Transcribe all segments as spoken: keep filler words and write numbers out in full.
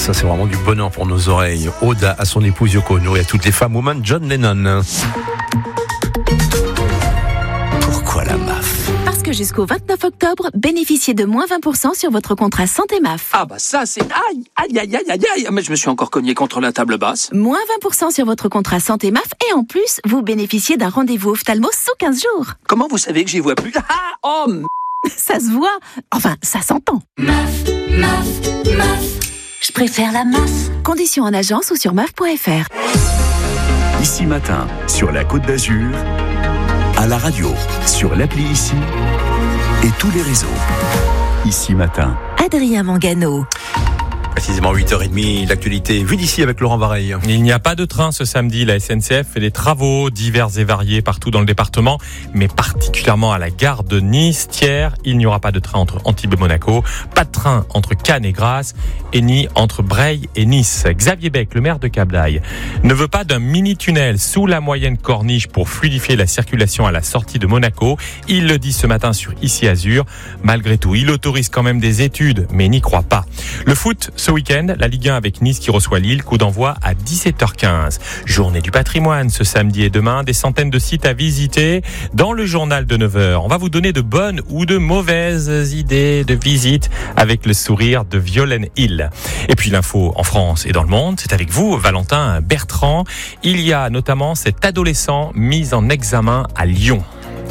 Ça, c'est vraiment du bonheur pour nos oreilles. Ode à son épouse Yoko Ono et à toutes les femmes woman John Lennon. Pourquoi la M A F ? Parce que jusqu'au vingt-neuf octobre, bénéficiez de moins vingt pour cent sur votre contrat santé M A F. Ah bah ça c'est... Aïe, aïe, aïe, aïe, aïe, aïe. Mais je me suis encore cogné contre la table basse. Moins vingt pour cent sur votre contrat santé M A F et en plus, vous bénéficiez d'un rendez-vous ophtalmo sous quinze jours. Comment vous savez que j'y vois plus? Ah, oh m... Ça se voit. Enfin, ça s'entend. M A F, M A F, M A F. Je préfère la M A F. Conditions en agence ou sur M A F point F R. Ici Matin, sur la Côte d'Azur, à la radio, sur l'appli Ici et tous les réseaux. Ici Matin. Adrien Mangano. Précisément huit heures trente, l'actualité vue d'ici avec Laurent Vareille. Il n'y a pas de train ce samedi. La S N C F fait des travaux divers et variés partout dans le département, mais particulièrement à la gare de Nice. Thiers, il n'y aura pas de train entre Antibes et Monaco, pas de train entre Cannes et Grasse, et ni entre Breil et Nice. Xavier Bec, le maire de Cap-d'Aille, ne veut pas d'un mini-tunnel sous la moyenne corniche pour fluidifier la circulation à la sortie de Monaco. Il le dit ce matin sur Ici Azur. Malgré tout, il autorise quand même des études, mais n'y croit pas. Le foot, ce week-end, la Ligue un avec Nice qui reçoit Lille, coup d'envoi à dix-sept heures quinze. Journée du patrimoine ce samedi et demain, des centaines de sites à visiter. Dans le journal de neuf heures, on va vous donner de bonnes ou de mauvaises idées de visite avec le sourire de Violaine Hill. Et puis l'info en France et dans le monde, c'est avec vous, Valentin Bertrand. Il y a notamment cet adolescent mis en examen à Lyon.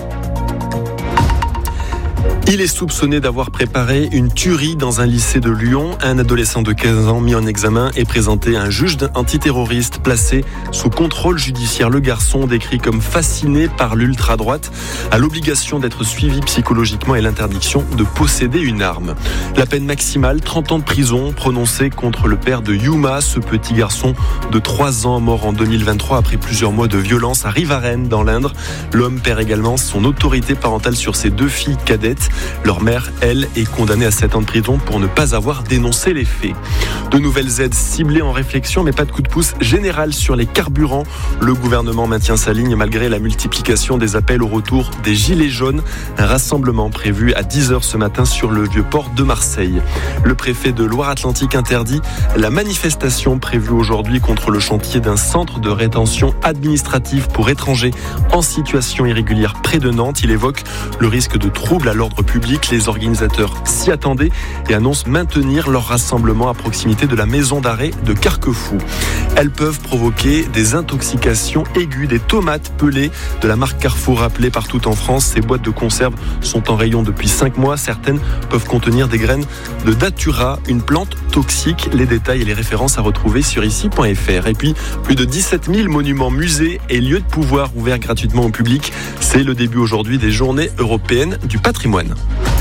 Il est soupçonné d'avoir préparé une tuerie dans un lycée de Lyon. Un adolescent de quinze ans mis en examen est présenté à un juge antiterroriste placé sous contrôle judiciaire. Le garçon, décrit comme fasciné par l'ultra-droite, a l'obligation d'être suivi psychologiquement et l'interdiction de posséder une arme. La peine maximale, trente ans de prison, prononcée contre le père de Yuma, ce petit garçon de trois ans mort en deux mille vingt-trois après plusieurs mois de violence à Rivarennes dans l'Indre. L'homme perd également son autorité parentale sur ses deux filles cadettes. Leur mère, elle, est condamnée à sept ans de prison pour ne pas avoir dénoncé les faits. De nouvelles aides ciblées en réflexion, mais pas de coup de pouce général sur les carburants. Le gouvernement maintient sa ligne malgré la multiplication des appels au retour des Gilets jaunes. Un rassemblement prévu à dix heures ce matin sur le vieux port de Marseille. Le préfet de Loire-Atlantique interdit la manifestation prévue aujourd'hui contre le chantier d'un centre de rétention administrative pour étrangers en situation irrégulière près de Nantes. Il évoque le risque de troubles à l'ordre public. Les organisateurs s'y attendaient et annoncent maintenir leur rassemblement à proximité de la maison d'arrêt de Carquefou. Elles peuvent provoquer des intoxications aiguës. Des tomates pelées de la marque Carrefour rappelées partout en France. Ces boîtes de conserve sont en rayon depuis cinq mois. Certaines peuvent contenir des graines de datura, une plante toxique. Les détails et les références à retrouver sur ici point F R. Et puis, plus de dix-sept mille monuments, musées et lieux de pouvoir ouverts gratuitement au public. C'est le début aujourd'hui des Journées européennes du patrimoine.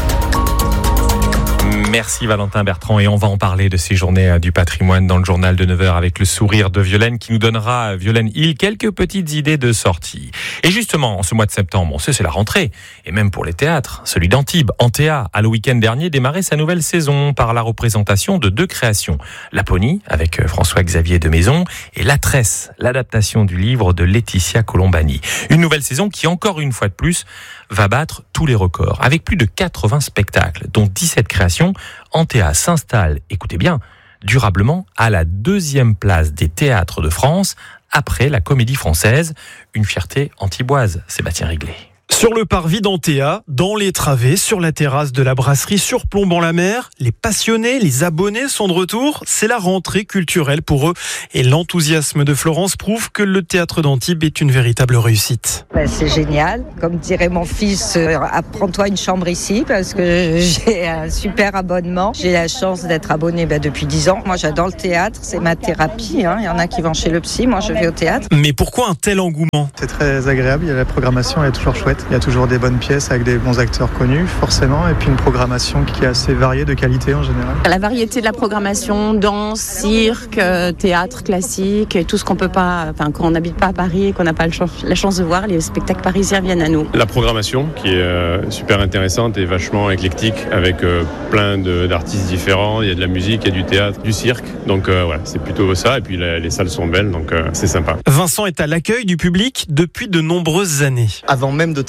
Merci Valentin Bertrand et on va en parler de ces journées du patrimoine dans le journal de neuf heures avec le sourire de Violaine qui nous donnera, Violaine Hill, quelques petites idées de sortie. Et justement, en ce mois de septembre, on sait c'est la rentrée et même pour les théâtres, celui d'Antibes, Antea, a le week-end dernier démarré sa nouvelle saison par la représentation de deux créations. Laponie avec François-Xavier de Maison et La Tresse, l'adaptation du livre de Laetitia Colombani. Une nouvelle saison qui, encore une fois de plus, va battre tous les records. Avec plus de quatre-vingts spectacles, dont dix-sept créations, Antea s'installe, écoutez bien, durablement à la deuxième place des théâtres de France, après la Comédie Française. Une fierté antiboise, Sébastien Riglet. Sur le parvis d'Antea, dans les travées, sur la terrasse de la brasserie surplombant la mer, les passionnés, les abonnés sont de retour. C'est la rentrée culturelle pour eux. Et l'enthousiasme de Florence prouve que le théâtre d'Antibes est une véritable réussite. Ben, c'est génial. Comme dirait mon fils, euh, apprends-toi une chambre ici parce que j'ai un super abonnement. J'ai la chance d'être abonnée ben, depuis dix ans. Moi, j'adore le théâtre. C'est ma thérapie. Hein. Il y en a qui vont chez le psy. Moi, je vais au théâtre. Mais pourquoi un tel engouement ? C'est très agréable. La programmation est toujours chouette. Il y a toujours des bonnes pièces avec des bons acteurs connus, forcément, et puis une programmation qui est assez variée, de qualité en général. La variété de la programmation, danse, cirque, théâtre classique, et tout ce qu'on peut pas, enfin, quand on n'habite pas à Paris et qu'on n'a pas la chance de voir, les spectacles parisiens viennent à nous. La programmation qui est euh, super intéressante et vachement éclectique, avec euh, plein de, d'artistes différents. Il y a de la musique, il y a du théâtre, du cirque, donc euh, voilà, c'est plutôt ça. Et puis la, les salles sont belles, donc euh, c'est sympa. Vincent est à l'accueil du public depuis de nombreuses années. Avant même de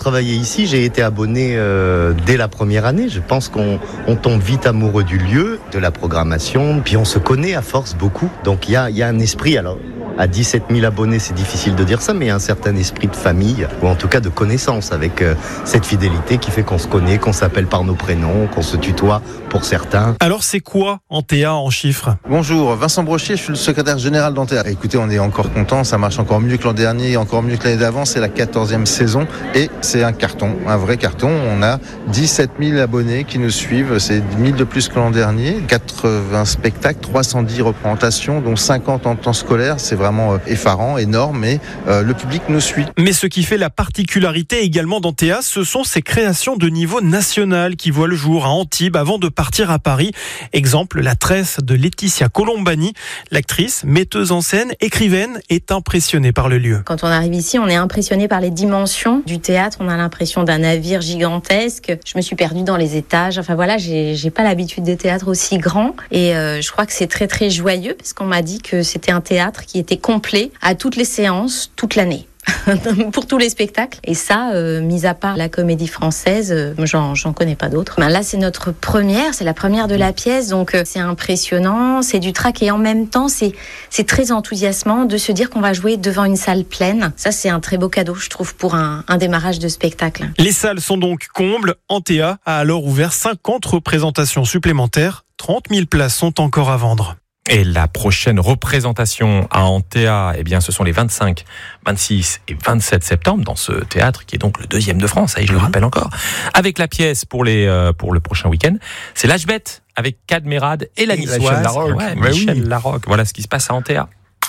travailler ici, j'ai été abonné euh, dès la première année. Je pense qu'on on tombe vite amoureux du lieu, de la programmation, puis on se connaît à force beaucoup. Donc il y a, y a un esprit, alors à dix-sept mille abonnés, c'est difficile de dire ça, mais il y a un certain esprit de famille, ou en tout cas de connaissance, avec euh, cette fidélité qui fait qu'on se connaît, qu'on s'appelle par nos prénoms, qu'on se tutoie pour certains. Alors c'est quoi Antea en chiffres ? Bonjour, Vincent Brochier, je suis le secrétaire général d'Antea. Écoutez, on est encore content, ça marche encore mieux que l'an dernier, encore mieux que l'année d'avant, c'est la quatorzième saison et c'est un carton, un vrai carton. On a dix-sept mille abonnés qui nous suivent, c'est mille de plus que l'an dernier, quatre-vingts spectacles, trois cent dix représentations, dont cinquante en temps scolaire, c'est vraiment effarant, énorme, mais euh, le public nous suit. Mais ce qui fait la particularité également d'Antea, ce sont ses créations de niveau national qui voient le jour à Antibes avant de partir à Paris. Exemple, la tresse de Laetitia Colombani. L'actrice, metteuse en scène, écrivaine, est impressionnée par le lieu. Quand on arrive ici, on est impressionné par les dimensions du théâtre. On a l'impression d'un navire gigantesque. Je me suis perdue dans les étages. Enfin voilà, j'ai, j'ai pas l'habitude des théâtres aussi grands. Et euh, je crois que c'est très très joyeux parce qu'on m'a dit que c'était un théâtre qui était complet à toutes les séances, toute l'année. Pour tous les spectacles. Et ça, euh, mis à part la comédie française, euh, j'en, j'en connais pas d'autres. Ben là, c'est notre première, c'est la première de la pièce, donc euh, c'est impressionnant, c'est du trac et en même temps, c'est, c'est très enthousiasmant de se dire qu'on va jouer devant une salle pleine. Ça, c'est un très beau cadeau, je trouve, pour un, un démarrage de spectacle. Les salles sont donc combles. Antea a alors ouvert cinquante représentations supplémentaires. trente mille places sont encore à vendre. Et la prochaine représentation à Antea, eh bien, ce sont les vingt-cinq, vingt-six et vingt-sept septembre dans ce théâtre qui est donc le deuxième de France. Et je le rappelle encore. Avec la pièce pour les euh, pour le prochain week-end, c'est l'H B E T avec Kad Merad et la Niçoise. Michel Larocque. Ouais, Mais Michel oui. Larocque. Voilà ce qui se passe à Antea.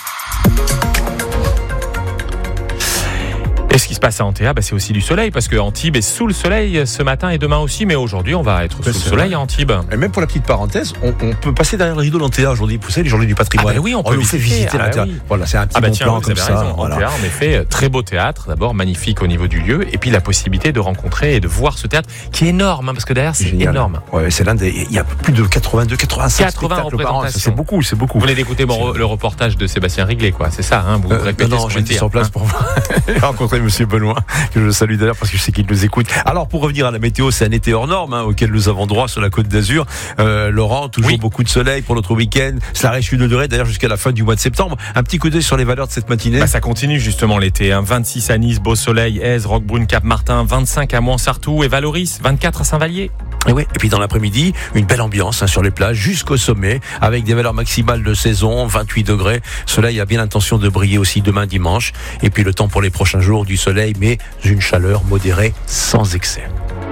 Et ce qui se passe à Antea, bah, c'est aussi du soleil, parce que Antibes est sous le soleil ce matin et demain aussi, mais aujourd'hui on va être sous le soleil vrai. à Antibes. Et même pour la petite parenthèse, on, on peut passer derrière le rideau d'Antea aujourd'hui. Vous savez, les journées du patrimoine. Ah bah oui, on peut nous fait visiter ah bah l'Antea. oui. Voilà, c'est un petit Ah bah bon tiens, plan vous comme avez ça. raison. Voilà. Antea, en effet, très beau théâtre, d'abord magnifique au niveau du lieu, et puis la possibilité de rencontrer et de voir ce théâtre qui est énorme, hein, parce que derrière c'est Génial. énorme. Ouais, c'est l'un des. Il y a plus de quatre-vingt-deux, quatre-vingt-cinq quatre-vingts spectacles par an. Ça, représentations. c'est beaucoup, c'est beaucoup. Vous venez d'écouter bon, le reportage de Sébastien Riglet, quoi. C'est ça, hein. Vous Euh, répétez non, ce non, qu'on j'étais dit, sur place hein. pour rencontrer Monsieur Benoît, que je salue d'ailleurs parce que je sais qu'il nous écoute. Alors pour revenir à la météo, c'est un été hors norme hein, auquel nous avons droit sur la Côte d'Azur. Euh, Laurent, toujours oui. beaucoup de soleil pour notre week-end. Ça reste une durée d'ailleurs jusqu'à la fin du mois de septembre. Un petit coup d'œil sur les valeurs de cette matinée. Bah, ça continue justement l'été. Hein. vingt-six à Nice, Beau Soleil, Èze, Roquebrune, Cap-Martin, vingt-cinq à Mouansartou et Valoris, vingt-quatre à Saint-Vallier. Et, ouais. Et puis dans l'après-midi, une belle ambiance hein, sur les plages jusqu'au sommet avec des valeurs maximales de saison, vingt-huit degrés. Soleil a bien l'intention de briller aussi demain dimanche. Et puis le temps pour les prochains jours du soleil, mais une chaleur modérée sans excès.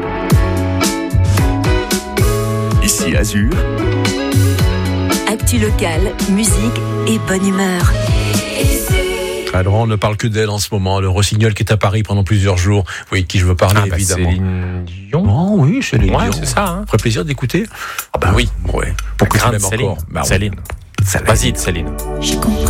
Ici Azur. Actu locale, musique et bonne humeur. Alors on ne parle que d'elle en ce moment, le Rossignol qui est à Paris pendant plusieurs jours. Vous voyez de qui je veux parler, ah bah évidemment. Céline Dion. Oh oui, Céline ouais, Dion. c'est ça. Hein. Ça ferait plaisir d'écouter. Ah bah oui. Ouais. Pour que grande tu m'aimes Céline. encore. Bah, Céline. Céline. Vas-y, Céline. J'ai compris.